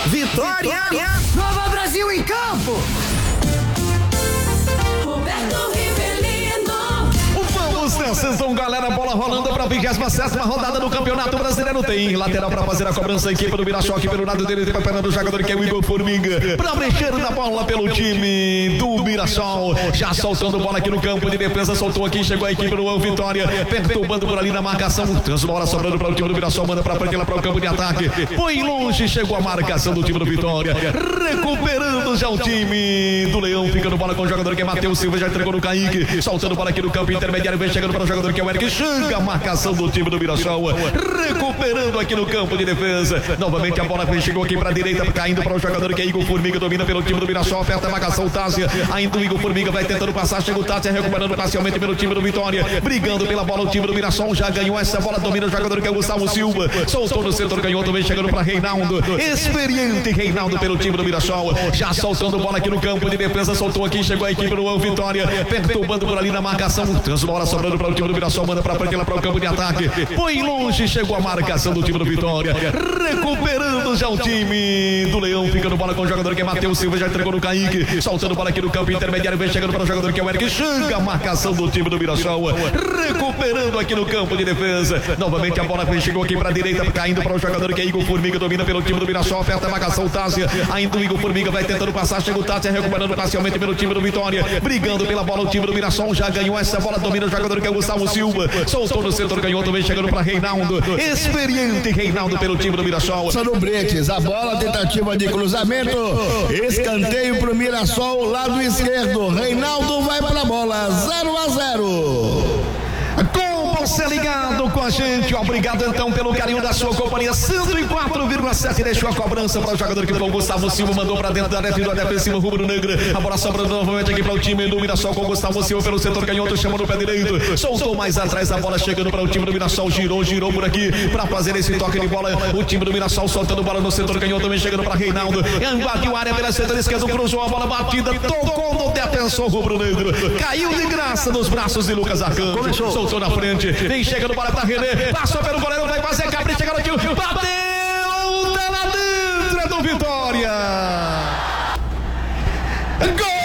Vitória! Nova Brasil em campo! Vamos nessa então, galera, bola rolando para a 27ª rodada do Campeonato Brasileiro. Tem lateral para fazer a cobrança, a equipe do Mirassol aqui pelo lado dele, tem a perna do jogador que é o Igor Formiga, para mexer na bola pelo time do Mirassol, já soltando bola aqui no campo de defesa, soltou aqui, chegou a equipe do Vitória, perturbando por ali na marcação, bola sobrando para o time do Mirassol, manda para frente, lá para o campo de ataque, foi longe, chegou a marcação do time do Vitória, recuperando já o time do Leão, ficando bola com o jogador que é Matheus Silva, já entregou no Kaique, soltando bola aqui no campo intermediário, vem chegando para o jogador que é o Eric, chega a marcação do time do Mirassol, recuperando aqui no campo de defesa, novamente a bola chegou aqui para a direita, caindo para o jogador que é Igor Formiga, domina pelo time do Mirassol, aperta a marcação, Tásia, ainda o Igor Formiga vai tentando passar, chega o Tásia, recuperando parcialmente pelo time do Vitória, brigando pela bola, o time do Mirassol já ganhou essa bola, domina o jogador que é o Gustavo Silva, soltou no setor, ganhou também, chegando para Reinaldo, experiente Reinaldo pelo time do Mirassol, já soltando bola aqui no campo de defesa, soltou aqui, chegou a equipe do Vitória, perturbando por ali na marcação, bola sobrando para o time do Mirassol, manda para frente, lá para o campo de ataque, foi longe, chegou a marcação do time do Vitória, recuperando já o time do Leão, ficando bola com o jogador que é Matheus Silva, já entregou no Kaique, soltando bola aqui no campo intermediário, vem chegando para o jogador que é o Eric, chega a marcação do time do Mirassol, recuperando aqui no campo de defesa, novamente a bola chegou aqui para a direita, caindo para o jogador que é Igor Formiga, domina pelo time do Mirassol, aperta a marcação, Tásia, ainda o Igor Formiga vai tentando passar, chega o Tásia, recuperando parcialmente pelo time do Vitória, brigando pela bola, o time do Mirassol já ganhou essa bola, domina o jogador que é o Gustavo Silva, soltou no setor, ganhou também, chegando para Reinaldo, experiente Reinaldo pelo time do Mirassol. No Bretes, a bola, tentativa de cruzamento, escanteio pro Mirassol, lado esquerdo, Reinaldo vai pra bola, 0-0. Com você ligado com a gente, obrigado então pelo carinho da sua companhia, 104,7, deixou a cobrança para o jogador que levou o Gustavo Silva, mandou para dentro da defensiva rubro-negra, a bola sobrando novamente aqui para o time do Mirassol com o Gustavo Silva pelo setor canhoto, chamou no pé direito, soltou mais atrás a bola, chegando para o time do Mirassol, girou por aqui para fazer esse toque de bola, o time do Mirassol soltando bola no setor canhoto, também chegando para Reinaldo, invadiu a área pela setor esquerdo, cruzou a bola batida, tocou no defensor rubro-negro, caiu de graça nos braços de Lucas Arcanjo, soltou na frente, vem chegando para René, passou pelo goleiro, vai fazer capricho, chegando aqui, bateu, tá lá dentro, é do Vitória, gol!